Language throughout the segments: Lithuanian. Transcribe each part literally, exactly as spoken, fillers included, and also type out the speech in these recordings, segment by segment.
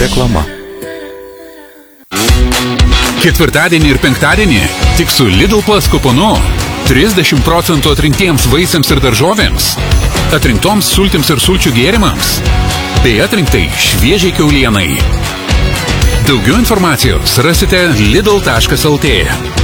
Reklama. Ketvirtadienį ir penktadienį tik su Lidl Plus kuponu trisdešimt procentų atrinktiems vaisiams ir daržovėms, atrinktoms sultims ir sulčių gėrimams, bei atrinktai šviežiai kiaulienai. Daugiau informacijos rasite lidl taškas lt.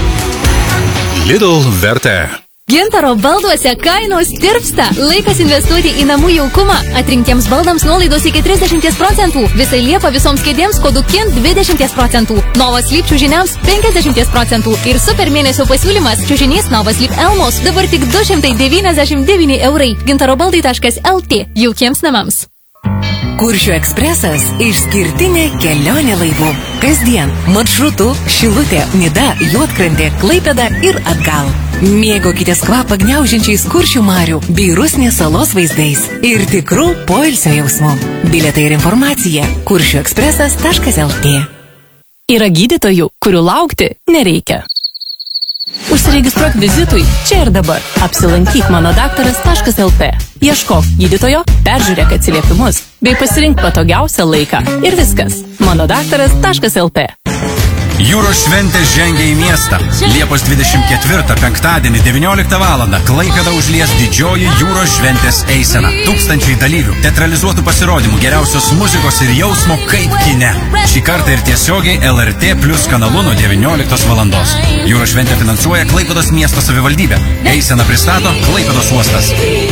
Lidl verta. Gintaro balduose kainos tirpsta. Laikas investuoti į namų jaukumą. Atrinktiems baldams nuolaidos iki trisdešimt procentų. Visai Liepa visoms kėdėms kodu KIN dvidešimt procentų. Novas Sleep čiužiniams penkiasdešimt procentų. Ir super mėnesio pasiūlymas čiužinys Novas Sleep Elmos dabar tik du šimtai devyniasdešimt devyni eurai. gintarobaldai taškas lt. Jaukiems namams. Kuršių ekspresas – išskirtinė kelionė laivu. Kasdien maršrutu Šilutė, Nida, Juodkrantė, Klaipėda ir atgal. Mėgaukitės kvapą gniaužiančiais Kuršių marių bei Rusnės salos vaizdais ir tikrų poilsio jausmų. Bilietai ir informacija kuršių ekspresas taškas lt. Yra gydytojų, kurių laukti nereikia. Užsiregistruok vizitui čia ir dabar. Apsilankyk mano daktaras taškas lt. Ieškok gydytojo, peržiūrėk atsiliepimus bei pasirink patogiausią laiką. Ir viskas. mano daktaras taškas lt. Jūros šventė žengia į miestą. Liepos dvidešimt ketvirtą penktadienį devynioliktą valandą Klaipėdą užlies didžioji jūros šventės eisena. Tūkstančiai dalyvių, teatralizuotų pasirodymų, geriausios muzikos ir jausmo kaip kine. Šį kartą ir tiesiogiai L R T plus kanalu nuo devynioliktos valandos. Jūros šventę finansuoja Klaipėdos miesto savivaldybė. Eiseną pristato Klaipėdos uostas.